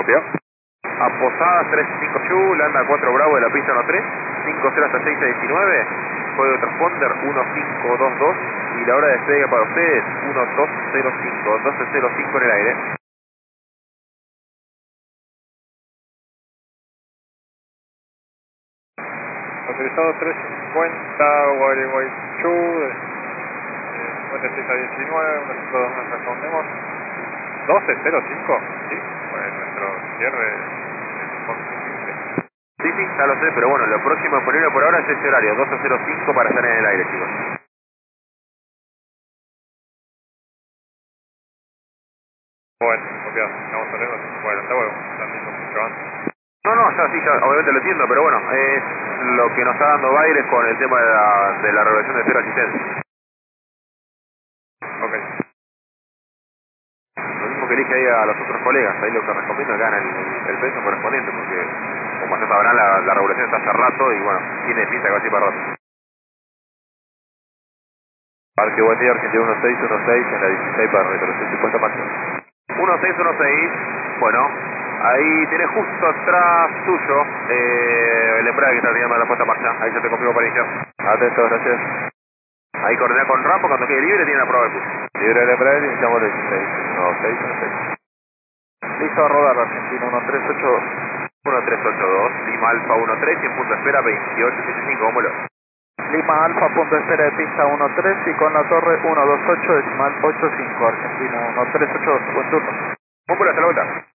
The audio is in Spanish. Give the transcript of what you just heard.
Copio. A Posada 35 Yu, landa 4 Bravo de la pista 13, 50 hasta 6 a 19, código transponder 1522 y la hora de despegue para ustedes 1205, 1205 en el aire. Autorizado 350, Gualeguaychú, 56 a 19, 152 nos respondemos. 1205, sí, pues nuestro cierre es por 15. Sí, sí, ya lo sé, pero bueno, lo próximo disponible por ahora es ese horario, 1205 para estar en el aire, chicos. Bueno, copiado, estamos saliendo, bueno, está bueno, están listos mucho antes. No, ya sí, ya, obviamente lo entiendo, pero bueno, es lo que nos está dando Baires con el tema de la regulación de cero asistencia. Ok. Lo mismo que le dije ahí a los otros colegas, ahí lo que recomiendo es que hagan el peso correspondiente, porque como ya sabrán, la regulación está hace rato y bueno, tiene pinta que va así para rato. Parque Buen Día, Argentina 1616 en la 16 para retroceder su puesta máxima. 1616, bueno, ahí tenés justo atrás tuyo el embrague que está tirando la puesta en marcha, ahí ya te confirmo para iniciar. Atento, gracias. Ahí coordina con Rampo, cuando quede libre tiene la prueba de curso. Libre el embrague, iniciamos el 16, 1616. Listo a rodar, Argentina 138. 1382, Lima Alfa 13 y en punto de espera 2875, vámonos. Lima Alfa, punto de espera de pista 13 y con la torre 128, decimal 85, Argentina 1382, buen turno. Vámonos hasta la vuelta.